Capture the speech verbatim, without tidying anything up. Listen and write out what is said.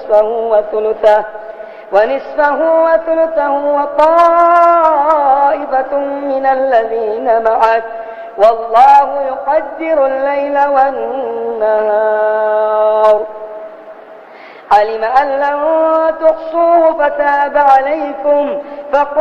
ونصفه وثلثه ونصفه وثلثه وطائفة من الذين معك والله يقدر الليل والنهار علم أن لن تحصوه فتاب عليكم فقل